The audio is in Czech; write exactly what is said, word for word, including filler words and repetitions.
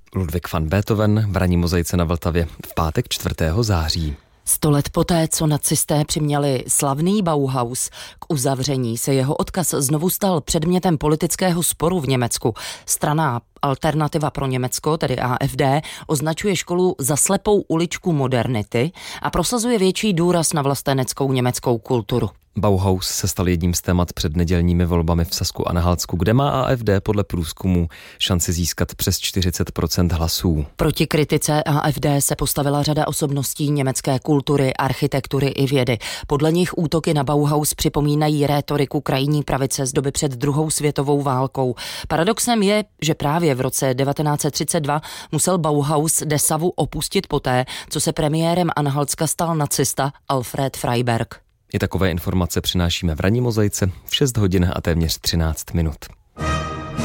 Ludwig van Beethoven v ranní mozaice na Vltavě v pátek čtvrtého září. Sto let poté, co nacisté přiměli slavný Bauhaus k uzavření, se jeho odkaz znovu stal předmětem politického sporu v Německu. Strana Alternativa pro Německo, tedy A F D, označuje školu za slepou uličku modernity a prosazuje větší důraz na vlasteneckou německou kulturu. Bauhaus se stal jedním z témat před nedělními volbami v Sasku a na Halsku, kde má A F D podle průzkumu šanci získat přes čtyřicet procent hlasů. Proti kritice A F D se postavila řada osobností německé kultury, architektury i vědy. Podle nich útoky na Bauhaus připomínají rétoriku krajní pravice z doby před druhou světovou válkou. Paradoxem je, že právě v roce devatenáct set třicet dva musel Bauhaus Dessavu opustit poté, co se premiérem Anhaltska stal nacista Alfred Freiberg. I takové informace přinášíme v ranní mozaice v šest hodin a téměř třináct minut.